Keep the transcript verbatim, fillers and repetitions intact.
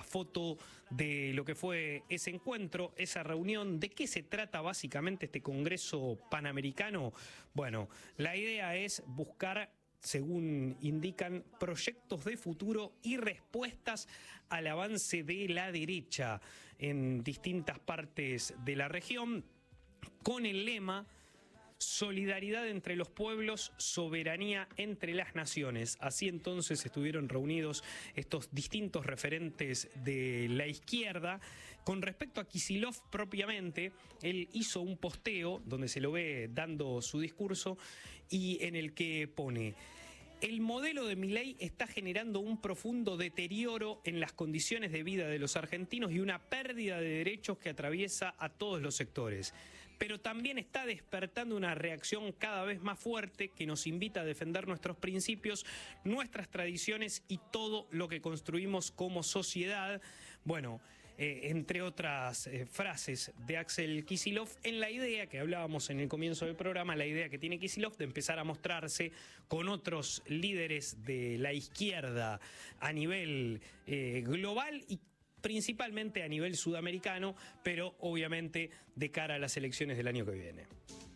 foto de lo que fue ese encuentro, esa reunión. ¿De qué se trata básicamente este Congreso Panamericano? Bueno, la idea es buscar, según indican, proyectos de futuro y respuestas al avance de la derecha en distintas partes de la región, con el lema solidaridad entre los pueblos, soberanía entre las naciones. Así entonces estuvieron reunidos estos distintos referentes de la izquierda. Con respecto a Kicillof propiamente, él hizo un posteo donde se lo ve dando su discurso y en el que pone: el modelo de Milei está generando un profundo deterioro en las condiciones de vida de los argentinos y una pérdida de derechos que atraviesa a todos los sectores. Pero también está despertando una reacción cada vez más fuerte que nos invita a defender nuestros principios, nuestras tradiciones y todo lo que construimos como sociedad. Bueno, eh, entre otras eh, frases de Axel Kicillof, en la idea que hablábamos en el comienzo del programa, la idea que tiene Kicillof de empezar a mostrarse con otros líderes de la izquierda a nivel eh, global y principalmente a nivel sudamericano, pero obviamente de cara a las elecciones del año que viene.